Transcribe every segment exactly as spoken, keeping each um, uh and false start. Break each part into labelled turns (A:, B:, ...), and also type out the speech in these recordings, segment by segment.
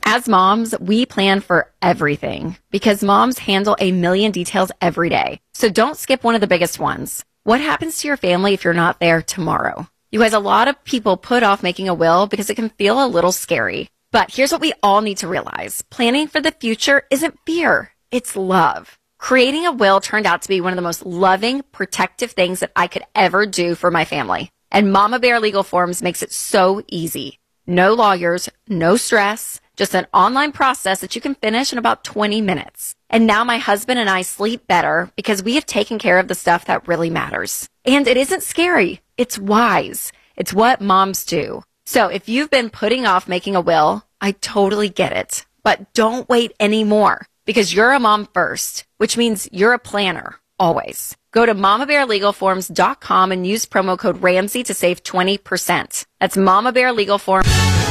A: As moms, we plan for everything because moms handle a million details every day. So don't skip one of the biggest ones. What happens to your family if you're not there tomorrow? You guys, a lot of people put off making a will because it can feel a little scary. But here's what we all need to realize. Planning for the future isn't fear, it's love. Creating a will turned out to be one of the most loving, protective things that I could ever do for my family. And Mama Bear Legal Forms makes it so easy. No lawyers, no stress, just an online process that you can finish in about twenty minutes. And now my husband and I sleep better because we have taken care of the stuff that really matters. And it isn't scary. It's wise. It's what moms do. So if you've been putting off making a will, I totally get it. But don't wait anymore because you're a mom first, which means you're a planner, always. Go to mama bear legal forms dot com and use promo code Ramsey to save twenty percent. That's Mama Bear Legal Forms.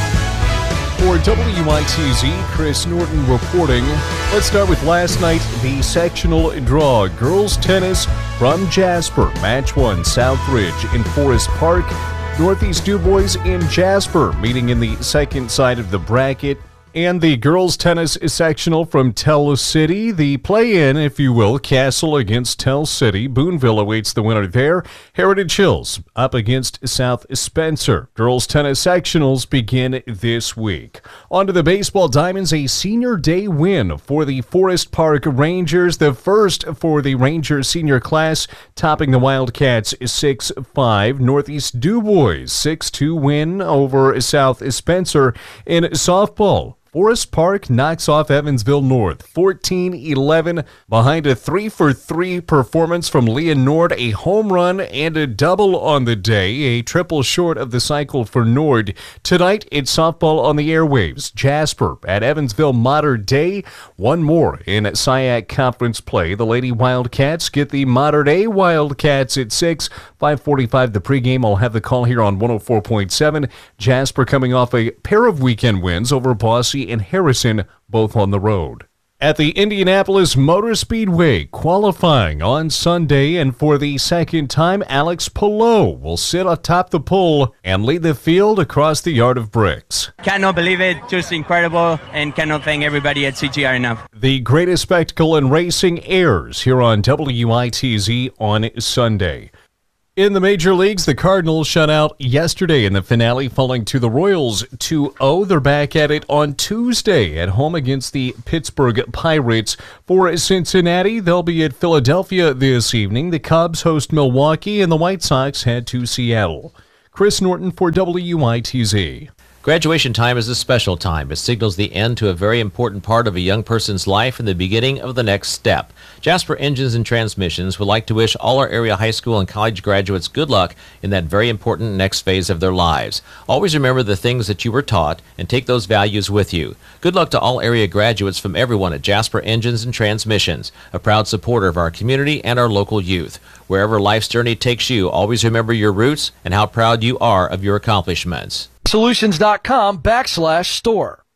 B: For W I T Z, Chris Norton reporting. Let's start with last night, the sectional draw. Girls tennis from Jasper. Match one, Southridge in Forest Park. Northeast DuBois and Jasper meeting in the second side of the bracket. And the girls tennis sectional from Tell City, the play-in, if you will, Castle against Tell City. Boonville awaits the winner there. Heritage Hills up against South Spencer. Girls tennis sectionals begin this week. On to the baseball diamonds, a senior day win for the Forest Park Rangers, the first for the Rangers senior class, topping the Wildcats six five. Northeast DuBois six two win over South Spencer. In softball, Forest Park knocks off Evansville North fourteen eleven behind a three for three performance from Leah Nord, a home run and a double on the day, a triple short of the cycle for Nord. Tonight, it's softball on the airwaves. Jasper at Evansville Mater Day. One more in S I A C conference play. The Lady Wildcats get the Mater Day Wildcats at six. five forty-five the pregame. I'll have the call here on one oh four point seven. Jasper coming off a pair of weekend wins over Boise and Harrison, both on the road. At the Indianapolis Motor Speedway, qualifying on Sunday, and for the second time, Alex Palou will sit atop the pole and lead the field across the yard of bricks.
C: Cannot believe it, just incredible, and cannot thank everybody at C G R enough.
B: The greatest spectacle in racing airs here on W I T Z on Sunday. In the major leagues, the Cardinals shut out yesterday in the finale, falling to the Royals two oh. They're back at it on Tuesday at home against the Pittsburgh Pirates. For Cincinnati, they'll be at Philadelphia this evening. The Cubs host Milwaukee, and the White Sox head to Seattle. Chris Norton for W I T Z.
D: Graduation time is a special time. It signals the end to a very important part of a young person's life and the beginning of the next step. Jasper Engines and Transmissions would like to wish all our area high school and college graduates good luck in that very important next phase of their lives. Always remember the things that you were taught and take those values with you. Good luck to all area graduates from everyone at Jasper Engines and Transmissions, a proud supporter of our community and our local youth. Wherever life's journey takes you, always remember your roots and how proud you are of your accomplishments.
E: Solutions dot com backslash store.